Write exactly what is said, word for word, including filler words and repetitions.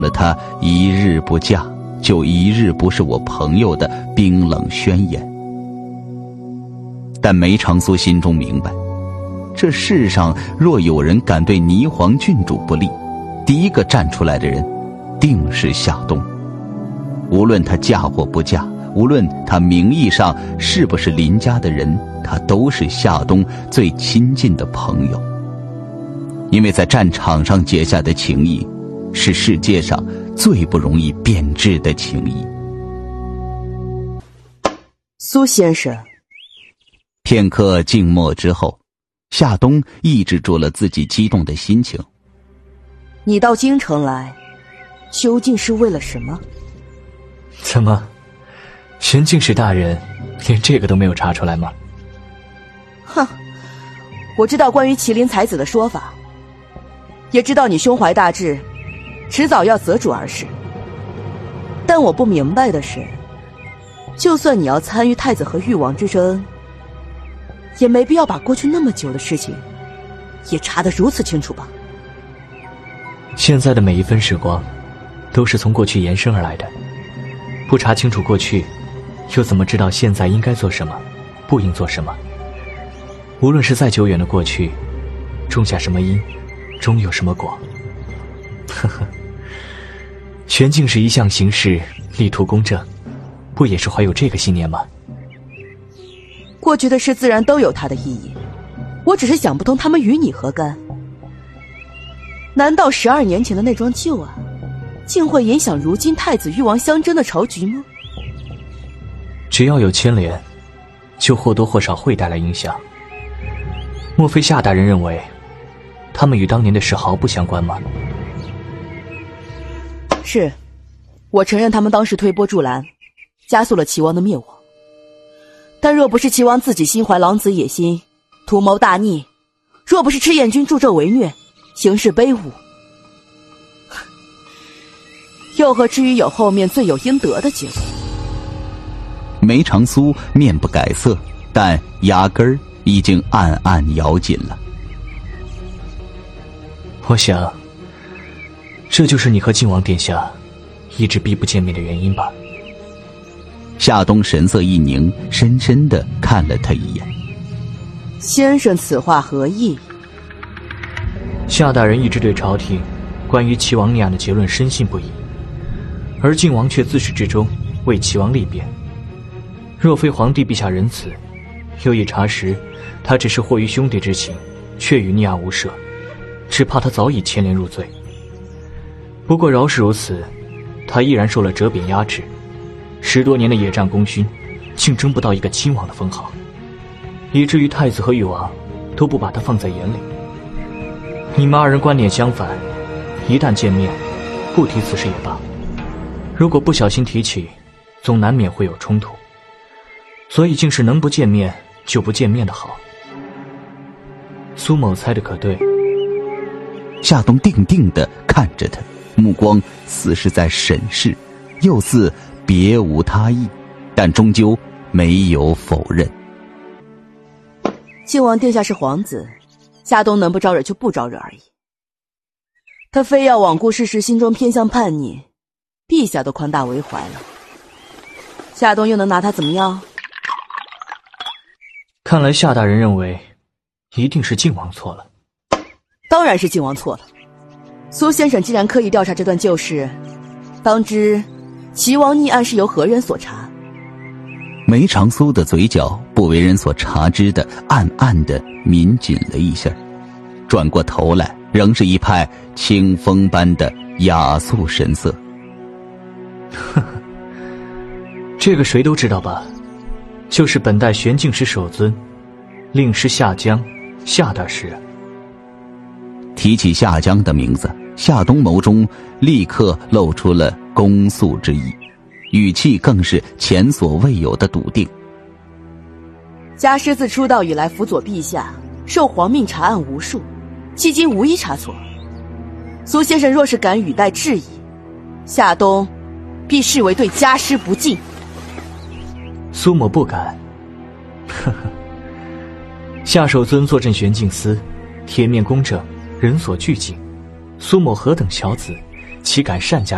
了他一日不嫁就一日不是我朋友的冰冷宣言。但梅长苏心中明白，这世上若有人敢对霓凰郡主不利，第一个站出来的人定是夏冬。无论他嫁或不嫁，无论他名义上是不是林家的人，他都是夏冬最亲近的朋友。因为在战场上结下的情谊，是世界上最不容易变质的情谊。 苏先生。 片刻静默之后，夏冬抑制住了自己激动的心情。 你到京城来，究竟是为了什么？ 怎么，玄镜使大人连这个都没有查出来吗？ 哼，我知道关于麒麟才子的说法，也知道你胸怀大志，迟早要择主而事。但我不明白的是，就算你要参与太子和誉王之争，也没必要把过去那么久的事情也查得如此清楚吧？ 现在的每一分时光都是从过去延伸而来的，不查清楚过去，又怎么知道现在应该做什么，不应做什么？无论是再久远的过去，种下什么因，终有什么果。呵呵，玄镜是一向行事力图公正，不也是怀有这个信念吗？ 过去的事自然都有它的意义，我只是想不通他们与你何干？难道十二年前的那桩旧案，竟会影响如今太子誉王相争的朝局吗？ 只要有牵连，就或多或少会带来影响。莫非夏大人认为，他们与当年的事毫不相关吗？ 是，我承认他们当时推波助澜，加速了齐王的灭亡。但若不是齐王自己心怀狼子野心，图谋大逆，若不是赤焰军助纣为虐，行事卑污，又何至于有后面罪有应得的结果？ 梅长苏面不改色，但牙根儿已经暗暗咬紧了。 我想，这就是你和靖王殿下一直逼不见面的原因吧。 夏冬神色一凝，深深地看了他一眼。 先生此话何意？ 夏大人一直对朝廷关于齐王逆案的结论深信不疑，而靖王却自始至终为齐王立辩。若非皇帝陛下仁慈，又一查实他只是惑于兄弟之情，却与逆案无涉，只怕他早已牵连入罪。不过饶是如此，他依然受了折贬压制，十多年的野战功勋，竟争不到一个亲王的封号，以至于太子和誉王都不把他放在眼里。你们二人观念相反，一旦见面，不提此事也罢，如果不小心提起，总难免会有冲突。所以竟是能不见面就不见面的好。苏某猜的可对？ 夏冬定定地看着他，目光似是在审视，又似别无他意，但终究没有否认。 靖王殿下是皇子，夏冬能不招惹就不招惹而已。他非要罔顾事实，心中偏向叛逆，陛下都宽大为怀了，夏冬又能拿他怎么样？ 看来夏大人认为一定是靖王错了。 当然是靖王错了。苏先生既然刻意调查这段旧事，当知齐王逆案是由何人所查？ 梅长苏的嘴角不为人所察知的暗暗地抿紧了一下，转过头来仍是一派清风般的雅肃神色。 呵呵，这个谁都知道吧，就是本代玄镜使首尊，令师夏江，夏大师。 提起夏江的名字，夏冬眸中立刻露出了公诉之意，语气更是前所未有的笃定。 家师自出道以来辅佐陛下，受皇命查案无数，迄今无一差错。苏先生若是敢语带质疑，夏冬必视为对家师不敬。 苏某不敢。呵呵，夏守尊坐镇玄镜司，铁面公正，人所惧敬。苏某何等小子，岂敢擅加